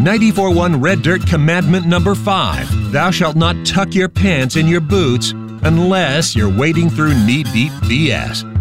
94.1 Red Dirt Commandment number 5. Thou shalt not tuck your pants in your boots unless you're wading through knee-deep BS.